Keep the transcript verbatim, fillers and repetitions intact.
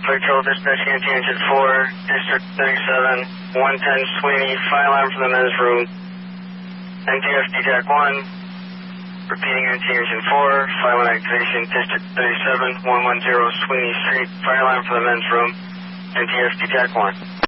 Flight Control dispatching N T Engine four, District thirty-seven, one ten Sweeney, fire alarm from the men's room. N T F D T A C one, repeating N T Engine four, fire alarm activation, District thirty-seven, one ten Sweeney Street, fire alarm from the men's room. N T F D T A C one.